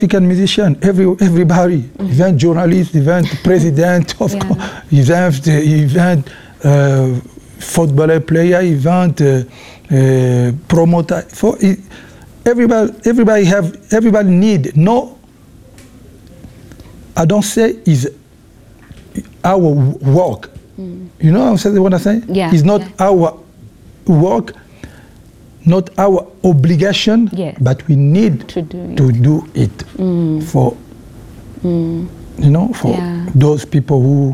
African musician, everybody, even journalists, even president, of course, even footballer player, even promoter. Everybody need. No, I don't say is our work. You know what I'm saying? Yeah. It's not our work, not our obligation, but we need to do it for those people who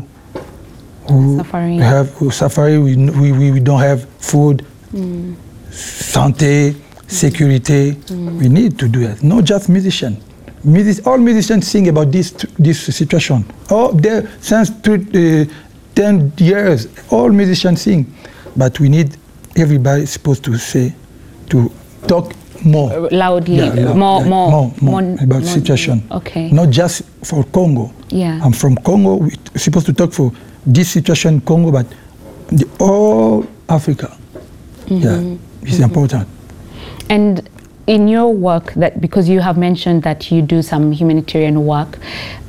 suffering. We don't have food, santé, security. We need to do it. Not just musicians. All musicians sing about this situation. Since 10 years, all musicians sing, but we need everybody supposed to talk more loudly, more about situation. Okay. Not just for Congo. Yeah. I'm from Congo. We're supposed to talk for this situation in Congo, but all Africa. It's important. And in your work, because you have mentioned that you do some humanitarian work,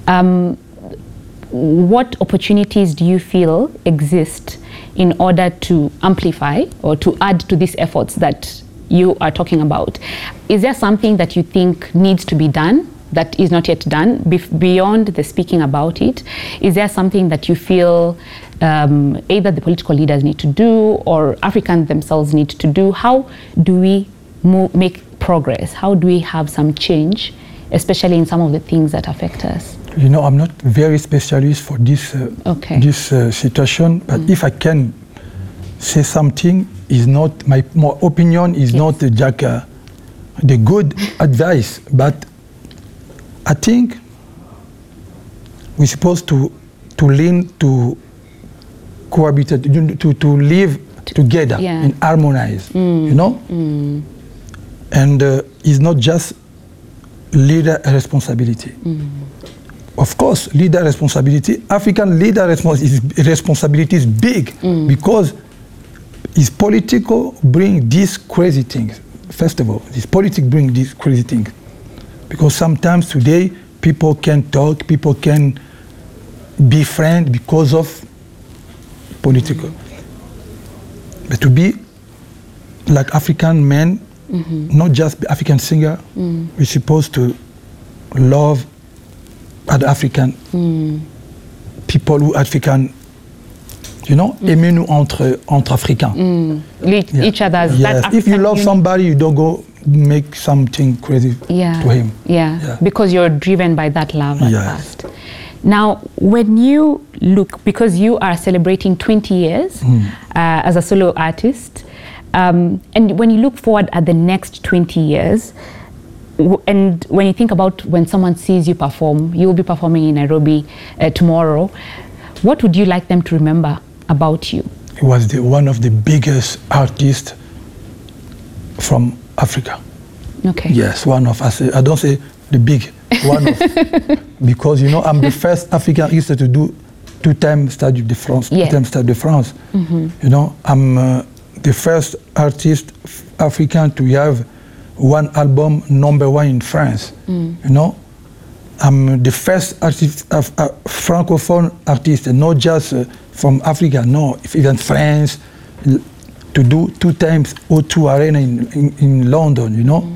what opportunities do you feel exist in order to amplify or to add to these efforts that you are talking about? Is there something that you think needs to be done that is not yet done beyond the speaking about it? Is there something that you feel either the political leaders need to do or Africans themselves need to do? How do we make progress? How do we have some change, especially in some of the things that affect us? You know, I'm not very specialist for this situation, but if I can say something, is not my opinion is not the good advice, but I think we're supposed to learn to cohabit, to live together and harmonize, you know? And it's not just leader responsibility. Of course, leader responsibility, African leader responsibility is big because it's political bring these crazy things. First of all, this politics bring these crazy things. Because sometimes today, people can talk, people can be friends because of political. But to be like African men, not just African singer, we're supposed to love other African people who African, you know, aimez-nous entre Africains. Each other's. Yes. If you love somebody, you don't go make something crazy to him. Because you're driven by that love at first. Now, when you look, because you are celebrating 20 years as a solo artist, and when you look forward at the next 20 years, and when you think about when someone sees you perform, you will be performing in Nairobi tomorrow, what would you like them to remember about you? He was one of the biggest artists from Africa. Okay. Yes, one of us. I don't say the big, one of. Because, you know, I'm the first African artist to do two-time Stade de France. Two-time Stade de France. You know, I'm the first artist African to have one album #1 in France. You know, I'm the first artist, francophone artist, not just from Africa, no, even France, to do 2 times O2 Arena in London, you know.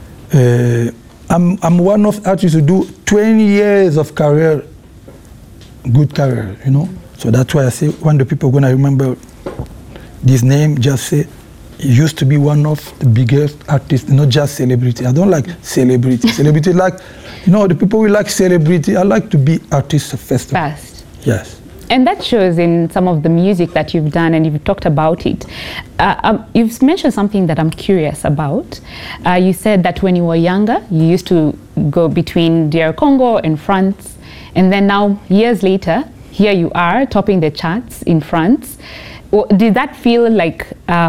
I'm one of artists who do 20 years of career, good career, you know. So that's why I say when the people are gonna remember this name, just say, he used to be one of the biggest artists, not just celebrity. I don't like celebrity. Celebrity, like, you know, the people who like celebrity, I like to be artist first. Yes. And that shows in some of the music that you've done, and you've talked about it. You've mentioned something that I'm curious about. You said that when you were younger, you used to go between DR Congo and France, and then now, years later, here you are, topping the charts in France. Did that feel like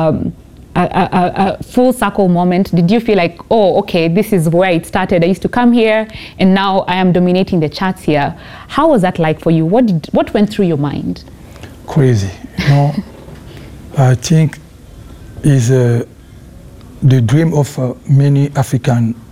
a full circle moment? Did you feel like, oh, okay, this is where it started. I used to come here, and now I am dominating the charts here. How was that like for you? What went through your mind? Crazy, you know. I think is the dream of many African